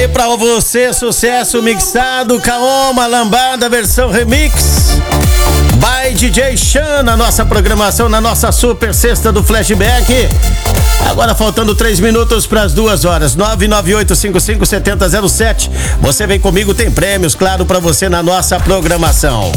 E pra você, sucesso mixado, Kaoma, Lambada, versão remix by DJ Chan na nossa programação, na nossa super sexta do Flashback. Agora faltando 3 minutos para as 2 horas, 998557007. Você vem comigo, tem prêmios, claro, para você na nossa programação.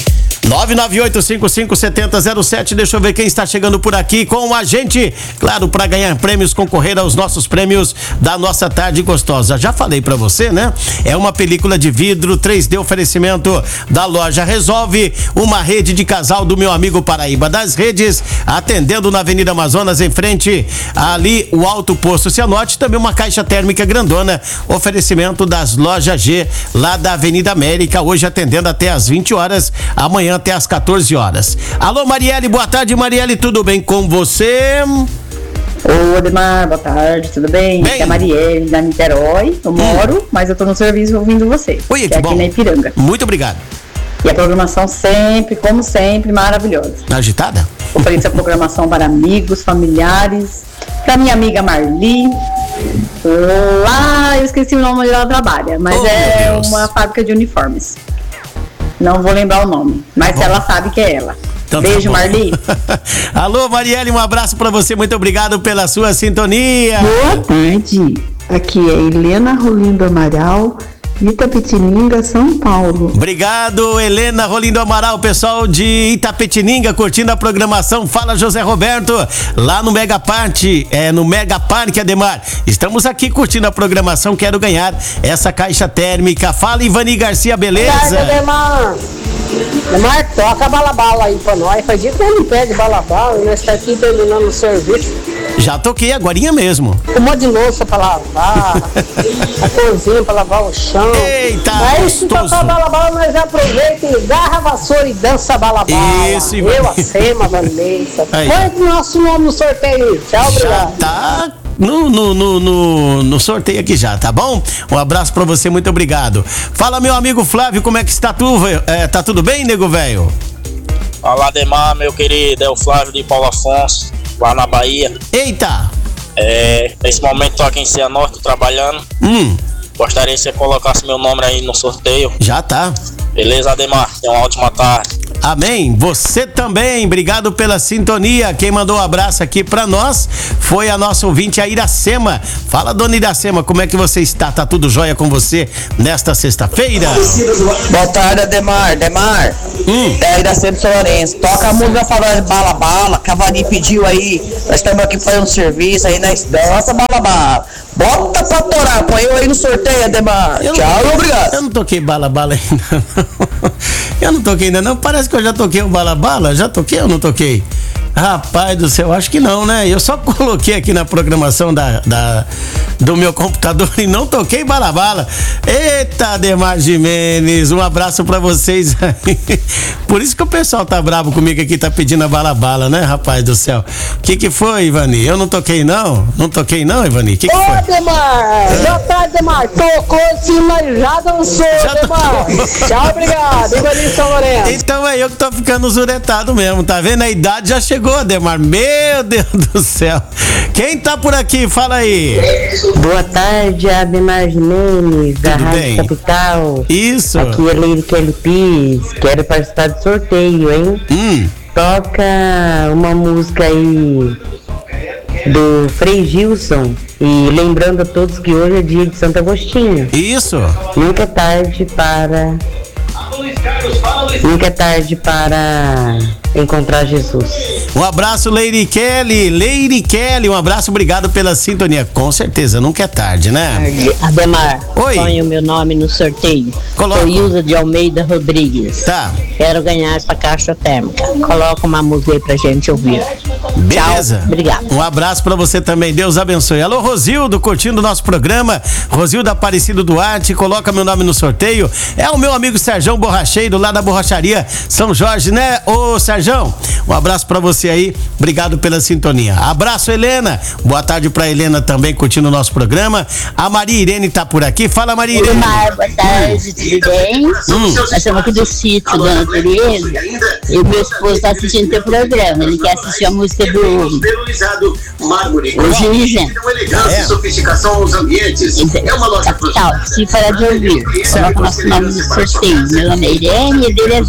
998557007. Deixa eu ver quem está chegando por aqui com a gente, claro, para ganhar prêmios, concorrer aos nossos prêmios da nossa tarde gostosa. Já falei para você, né? É uma película de vidro 3D, oferecimento da loja Resolve, uma rede de casal do meu amigo Paraíba das Redes, atendendo na Avenida Amazonas, em frente ali o Alto Posto Cianorte. Também uma caixa térmica grandona, oferecimento das lojas G, lá da Avenida América, hoje atendendo até às 20 horas, amanhã até às 14 horas. Alô, Marielle, boa tarde, Marielle, tudo bem com você? Ô, Ademar, boa tarde, tudo bem? Aqui é a Marielle, da Niterói, eu moro, mas eu tô no serviço ouvindo você. Oi, que é bom. Aqui na Ipiranga. Muito obrigado. E a programação sempre, como sempre, maravilhosa. Agitada? Ofereço a programação para amigos, familiares, para minha amiga Marli. Lá, eu esqueci o nome onde ela trabalha, mas é uma fábrica de uniformes. Não vou lembrar o nome, mas ela sabe que é ela. Então, beijo, tá, Marli. Alô, Marielle, um abraço pra você, muito obrigado pela sua sintonia. Boa tarde, aqui é Helena Rolindo Amaral, Itapetininga, São Paulo. Obrigado, Helena Rolindo Amaral, pessoal de Itapetininga curtindo a programação. Fala, José Roberto, lá no Mega Parque, no Mega Parque, Ademar. Estamos aqui curtindo a programação, quero ganhar essa caixa térmica. Fala, Ivani Garcia, beleza? Boa tarde, Ademar. Ademar, toca a bala-bala aí pra nós. Faz dia que ele pede bala-bala, nós está aqui terminando o serviço. Já toquei agorinha mesmo. Um monte de louça pra lavar, a cozinha pra lavar o chão. Eita, aí se tocar bala-bala, nós aproveita e garra a vassoura e dança bala-bala. Isso, eu, a Sema, Vanessa. Põe o nosso nome no sorteio. Tchau, obrigado. Já tá no sorteio aqui já, tá bom? Um abraço pra você, muito obrigado. Fala, meu amigo Flávio, como é que está tu? Tá tudo bem, nego velho? Fala, Ademar, meu querido, é o Flávio de Paulo Afonso, lá na Bahia. Eita! Nesse momento tô aqui em Cianorte, trabalhando. Gostaria que você colocasse meu nome aí no sorteio. Já tá. Beleza, Ademar? Tenha uma ótima tarde. Amém, você também, obrigado pela sintonia. Quem mandou um abraço aqui pra nós foi a nossa ouvinte, a Iracema. Fala, dona Iracema, como é que você está? Tá tudo jóia com você nesta sexta-feira? Boa tarde, Ademar. É a Iracema de São Lourenço. Toca a música falando bala-bala, Cavalinho pediu aí. Nós estamos aqui fazendo serviço aí, nós dança bala-bala. Bota pra torar, põe eu aí no sorteio, Ademar. Tchau, obrigado. Eu não toquei bala-bala ainda não. Eu não toquei ainda não, parece que eu já toquei o bala-bala. Já toquei ou não toquei? Rapaz do céu, acho que não, né? Eu só coloquei aqui na programação do meu computador e não toquei bala-bala. Eita, Ademar Jimenez, um abraço pra vocês aí. Por isso que o pessoal tá bravo comigo aqui, tá pedindo a bala-bala, né, rapaz do céu? Que foi, Ivani? Eu não toquei não? Não toquei não, Ivani? Que foi? Ô, Ademar! Boa tarde, Ademar! Tocou sim, mas já dançou, Ademar! Tchau, obrigado! Ivani São Lourenço! Então é eu que tô ficando zuretado mesmo, tá vendo? A idade já chegou, Ademar. Meu Deus do céu. Quem tá por aqui? Fala aí. Boa tarde, Ademar Jimenez, da Rádio Capital. Isso. Aqui é Leire Kelly Pires. Quero participar do sorteio, hein? Toca uma música aí do Frei Gilson. E lembrando a todos que hoje é dia de Santo Agostinho. Isso. Nunca é tarde para encontrar Jesus. Um abraço, Leire Kelly, um abraço, obrigado pela sintonia. Com certeza, nunca é tarde, né? Ademar, oi. Põe o meu nome no sorteio. Coloca. Ilza de Almeida Rodrigues. Tá. Quero ganhar essa caixa térmica. Coloca uma música aí pra gente ouvir. Beleza. Tchau, obrigado. Um abraço pra você também, Deus abençoe. Alô, Rosildo, curtindo o nosso programa. Rosildo Aparecido Duarte, coloca meu nome no sorteio. É o meu amigo Serjão Borracheiro, lá da Borracharia São Jorge, né, ô Sérgio? Um abraço pra você aí, obrigado pela sintonia. Abraço, Helena, boa tarde pra Helena também, curtindo o nosso programa. A Maria Irene tá por aqui, fala Maria Irene. Boa tarde, tudo bem? Nós estamos aqui do sítio da natureza e o meu esposo tá assistindo teu programa, ele quer assistir a música do o Dirigente. Sofisticação aos ambientes. É uma loja capital, se para de ouvir. Coloca nosso nome no sorteio. Meu nome é Irene e dele é